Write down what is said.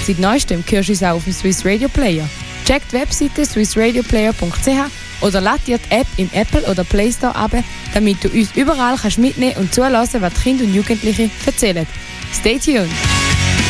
Seit neuestem hörst du uns auch auf dem Swiss Radio Player. Check die Webseite swissradioplayer.ch oder lad dir die App im Apple oder Play Store ab, damit du uns überall mitnehmen und zulassen, was die Kinder und Jugendliche erzählen. Stay tuned!